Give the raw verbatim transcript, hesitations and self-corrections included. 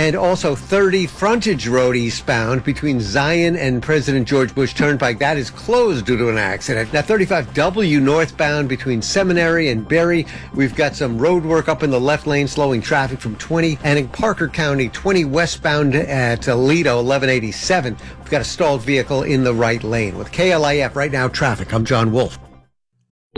And also thirty frontage road eastbound between Zion and President George Bush Turnpike. That is closed due to an accident. Now thirty-five W northbound between Seminary and Berry. We've got some road work up in the left lane, slowing traffic from twenty. And in Parker County, twenty westbound at Toledo, eleven eighty-seven. We've got a stalled vehicle in the right lane. With K L I F right now, traffic. I'm John Wolf.